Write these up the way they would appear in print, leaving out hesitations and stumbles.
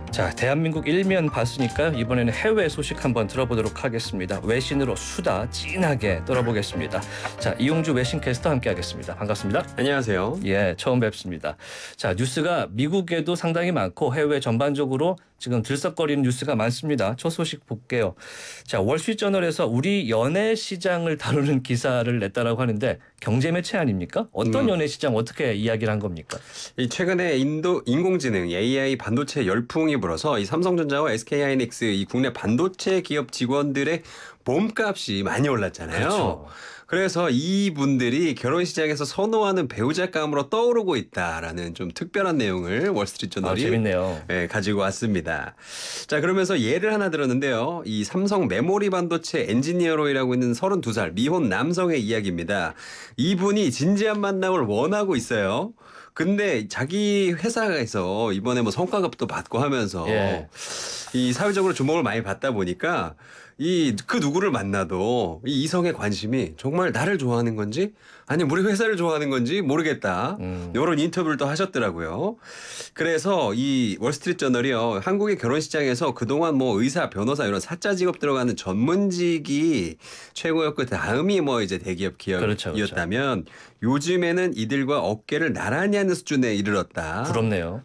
자, 대한민국 일면 봤으니까 이번에는 해외 소식 한번 들어보도록 하겠습니다. 외신으로 수다 진하게 떨어보겠습니다. 자, 이용주 외신캐스터 함께하겠습니다. 반갑습니다. 안녕하세요. 예, 처음 뵙습니다. 자, 뉴스가 미국에도 상당히 많고 해외 전반적으로 지금 들썩거리는 뉴스가 많습니다. 첫 소식 볼게요. 자, 월스트리트저널에서 우리 연애 시장을 다루는 기사를 냈다라고 하는데 경제 매체 아닙니까? 어떤 연애 시장 어떻게 이야기를 한 겁니까? 이 최근에 인공지능 AI 반도체 열풍이 불어서 이 삼성전자와 SK하이닉스 이 국내 반도체 기업 직원들의 몸값이 많이 올랐잖아요. 그렇죠. 그래서 이분들이 결혼 시장에서 선호하는 배우자감으로 떠오르고 있다라는 좀 특별한 내용을 월스트리트저널이 재밌네요. 가지고 왔습니다. 자, 그러면서 예를 하나 들었는데요. 이 삼성 메모리 반도체 엔지니어로 일하고 있는 32살 미혼 남성의 이야기입니다. 이분이 진지한 만남을 원하고 있어요. 근데 자기 회사에서 이번에 뭐 성과급도 받고 하면서 이 사회적으로 주목을 많이 받다 보니까 그 누구를 만나도 이 이성의 관심이 정말 나를 좋아하는 건지 아니면 우리 회사를 좋아하는 건지 모르겠다. 이런 인터뷰를 또 하셨더라고요. 그래서 이 월스트리트저널이요. 한국의 결혼 시장에서 그동안 뭐 의사, 변호사 이런 사자 직업 들어가는 전문직이 최고였고 다음이 뭐 이제 대기업 기업이었다면 요즘에는 이들과 어깨를 나란히 하는 수준에 이르렀다. 부럽네요.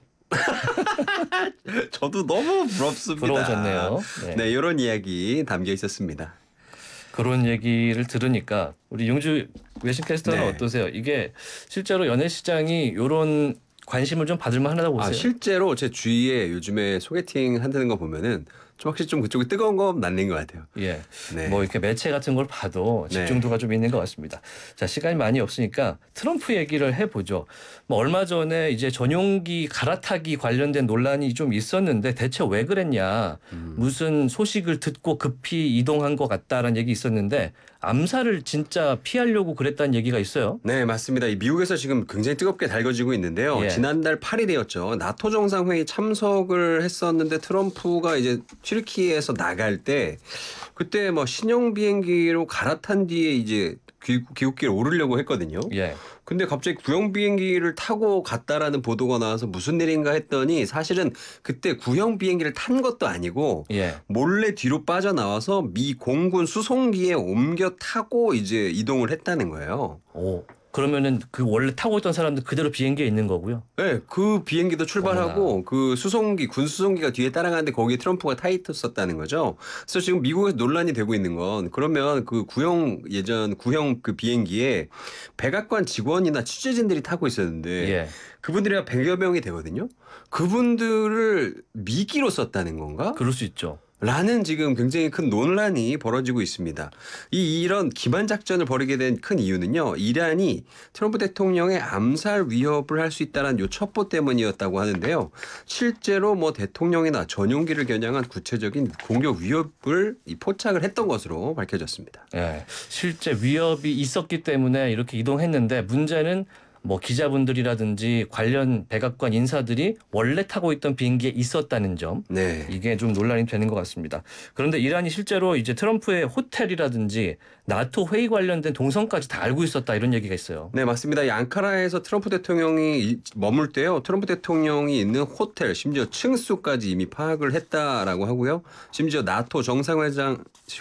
저도 너무 부럽습니다. 부러워졌네요. 네, 이런 이야기 담겨 있었습니다. 그런 얘기를 들으니까 우리 용주 외신캐스터는 어떠세요? 이게 실제로 연애 시장이 이런 관심을 좀 받을 만하다고 보세요? 실제로 제 주위에 요즘에 소개팅 한다는 거 보면은 좀 확실히 좀 그쪽에 뜨거운 거 맞는 것 같아요. 예, 뭐 이렇게 매체 같은 걸 봐도 집중도가 좀 있는 것 같습니다. 자, 시간이 많이 없으니까 트럼프 얘기를 해보죠. 뭐 얼마 전에 이제 전용기 갈아타기 관련된 논란이 좀 있었는데 대체 왜 그랬냐? 무슨 소식을 듣고 급히 이동한 것 같다라는 얘기 있었는데 암살을 진짜 피하려고 그랬다는 얘기가 있어요. 네, 맞습니다. 이 미국에서 지금 굉장히 뜨겁게 달궈지고 있는데요. 지난달 8일이었죠. 나토 정상회의 참석을 했었는데 트럼프가 이제 튀르키예에서 나갈 때 그때 뭐 신형 비행기로 갈아탄 뒤에 이제 귀국길에 오르려고 했거든요. 근데 갑자기 구형 비행기를 타고 갔다라는 보도가 나와서 무슨 일인가 했더니 사실은 그때 구형 비행기를 탄 것도 아니고 몰래 뒤로 빠져나와서 미 공군 수송기에 옮겨 타고 이제 이동을 했다는 거예요. 그러면은 그 원래 타고 있던 사람들 그대로 비행기에 있는 거고요. 네, 그 비행기도 출발하고 그 수송기 군 수송기가 뒤에 따라가는데 거기에 트럼프가 타 있었다는 거죠. 그래서 지금 미국에서 논란이 되고 있는 건 그러면 그 구형 그 비행기에 백악관 직원이나 취재진들이 타고 있었는데 그분들이 한 100여 명이 되거든요. 그분들을 미끼로 썼다는 건가? 그럴 수 있죠. 라는 지금 굉장히 큰 논란이 벌어지고 있습니다. 이런 기만 작전을 벌이게 된 큰 이유는요. 이란이 트럼프 대통령의 암살 위협을 할 수 있다는 요 첩보 때문이었다고 하는데요. 실제로 뭐 대통령이나 전용기를 겨냥한 구체적인 공격 위협을 포착을 했던 것으로 밝혀졌습니다. 실제 위협이 있었기 때문에 이렇게 이동했는데 문제는 뭐 기자분들이라든지 관련 백악관 인사들이 원래 타고 있던 비행기에 있었다는 점. 이게 좀 논란이 되는 것 같습니다. 그런데 이란이 실제로 이제 트럼프의 호텔이라든지 나토 회의 관련된 동선까지 다 알고 있었다 이런 얘기가 있어요. 네, 맞습니다. 이 앙카라에서 트럼프 대통령이 머물 때요. 트럼프 대통령이 있는 호텔 심지어 층수까지 이미 파악을 했다라고 하고요. 심지어 나토 정상회의장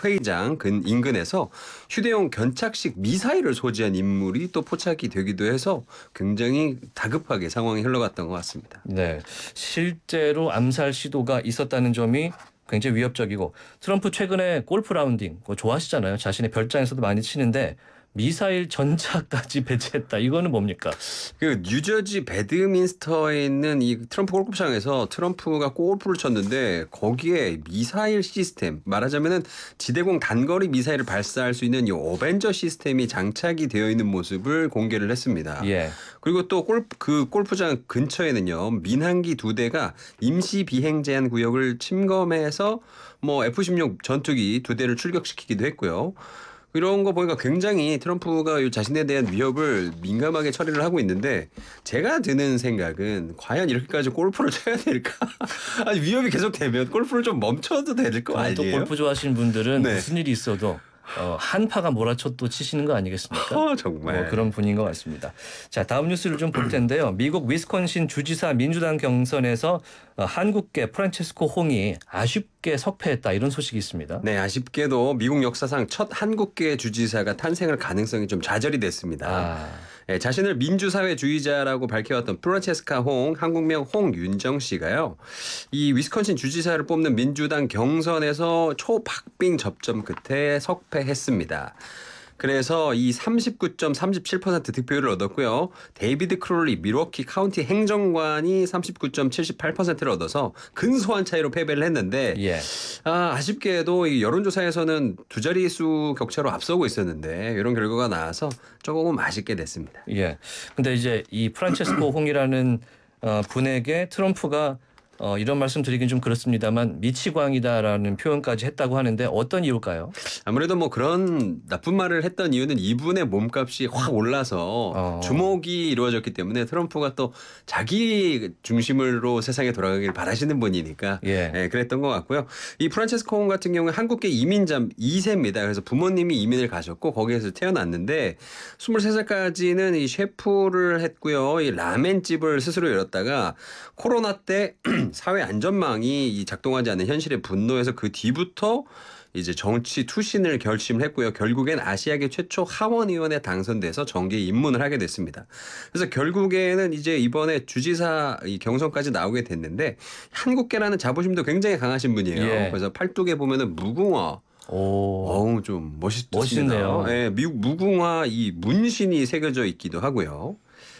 인근에서 휴대용 견착식 미사일을 소지한 인물이 또 포착이 되기도 해서 굉장히 다급하게 상황이 흘러갔던 것 같습니다. 네, 실제로 암살 시도가 있었다는 점이 굉장히 위협적이고 트럼프 최근에 골프 라운딩 그거 좋아하시잖아요. 자신의 별장에서도 많이 치는데 미사일 전차까지 배치했다. 이거는 뭡니까? 그 뉴저지 배드민스터에 있는 이 트럼프 골프장에서 트럼프가 골프를 쳤는데 거기에 미사일 시스템 말하자면은 지대공 단거리 미사일을 발사할 수 있는 이 어벤져 시스템이 장착이 되어 있는 모습을 공개를 했습니다. 그리고 또 그 골프장 근처에는요 민항기 2대가 임시 비행 제한 구역을 침범해서 뭐 F-16 전투기 2대를 출격시키기도 했고요. 이런 거 보니까 굉장히 트럼프가 자신에 대한 위협을 민감하게 처리를 하고 있는데 제가 드는 생각은 과연 이렇게까지 골프를 쳐야 될까? 아니 위협이 계속되면 골프를 좀 멈춰도 될 거 아니에요? 또 골프 좋아하시는 분들은 무슨 일이 있어도 한파가 몰아쳐 또 치시는 거 아니겠습니까? 정말 그런 분인 것 같습니다. 자, 다음 뉴스를 좀 볼 텐데요. 미국 위스콘신 주지사 민주당 경선에서 한국계 프란체스코 홍이 아쉽게 석패했다 이런 소식이 있습니다. 네, 아쉽게도 미국 역사상 첫 한국계 주지사가 탄생할 가능성이 좀 좌절이 됐습니다. 네, 자신을 민주사회주의자라고 밝혀왔던 프란체스카 홍, 한국명 홍윤정 씨가요. 이 위스콘신 주지사를 뽑는 민주당 경선에서 초박빙 접전 끝에 석패했습니다. 그래서 이 39.37% 득표율을 얻었고요. 데이비드 크롤리 밀워키 카운티 행정관이 39.78%를 얻어서 근소한 차이로 패배를 했는데 아쉽게도 이 여론조사에서는 두 자릿수 격차로 앞서고 있었는데 이런 결과가 나와서 조금은 아쉽게 됐습니다. 예. 근데 이제 이 프란체스코 홍이라는 분에게 트럼프가 이런 말씀 드리긴 좀 그렇습니다만 미치광이다라는 표현까지 했다고 하는데 어떤 이유일까요? 아무래도 뭐 그런 나쁜 말을 했던 이유는 이분의 몸값이 확 올라서 주목이 이루어졌기 때문에 트럼프가 또 자기 중심으로 세상에 돌아가길 바라시는 분이니까 그랬던 것 같고요. 이 프란체스코 홍 같은 경우에 한국계 이민자 2세입니다. 그래서 부모님이 이민을 가셨고 거기에서 태어났는데 23살까지는 이 셰프를 했고요. 이 라멘집을 스스로 열었다가 코로나 때 사회 안전망이 이 작동하지 않는 현실에 분노해서 그 뒤부터 이제 정치 투신을 결심했고요. 결국엔 아시아계 최초 하원의원에 당선돼서 정계에 입문을 하게 됐습니다. 그래서 결국에는 이제 이번에 주지사 이 경선까지 나오게 됐는데 한국계라는 자부심도 굉장히 강하신 분이에요. 그래서 팔뚝에 보면은 무궁화 좀 멋있네요. 네, 미국 무궁화 이 문신이 새겨져 있기도 하고요.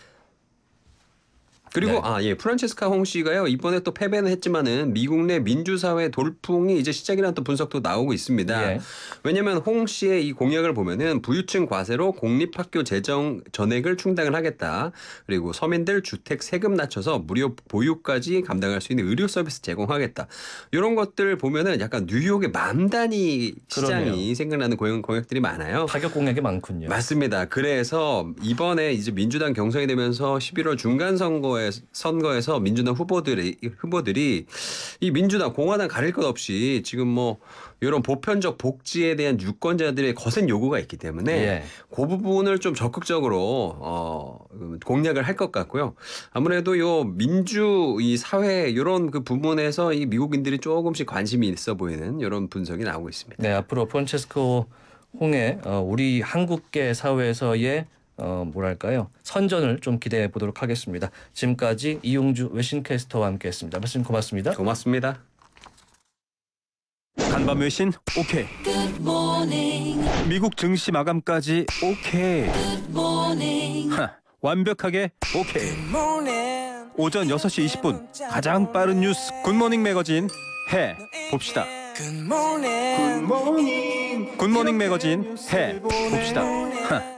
그리고 프란체스카 홍 씨가요. 이번에 또 패배는 했지만은 미국 내 민주사회 돌풍이 이제 시작이라는 또 분석도 나오고 있습니다. 왜냐하면 홍 씨의 이 공약을 보면은 부유층 과세로 공립학교 재정 전액을 충당을 하겠다. 그리고 서민들 주택 세금 낮춰서 무료 보육까지 감당할 수 있는 의료 서비스 제공하겠다. 이런 것들 보면은 약간 뉴욕의 맘다니 시장이 생각나는 공약들이 많아요. 파격 공약이 많군요. 맞습니다. 그래서 이번에 이제 민주당 경선이 되면서 11월 중간 선거에서 민주당 후보들이 이 민주당 공화당 가릴 것 없이 지금 뭐 이런 보편적 복지에 대한 유권자들의 거센 요구가 있기 때문에 그 부분을 좀 적극적으로 공략을 할 것 같고요. 아무래도 요 민주 이 사회 이런 그 부분에서 이 미국인들이 조금씩 관심이 있어 보이는 이런 분석이 나오고 있습니다. 네, 앞으로 프란체스코 홍의 우리 한국계 사회에서의 뭐랄까요? 선전을 좀 기대해 보도록 하겠습니다. 지금까지 이용주 외신캐스터와 함께했습니다. 말씀 고맙습니다. 고맙습니다. 간밤 외신 오케이. 미국 증시 마감까지 오케이. 완벽하게 오케이. 오전 6시 20분 가장 빠른 뉴스 굿모닝 매거진 해 봅시다. 굿모닝 매거진 해 봅시다.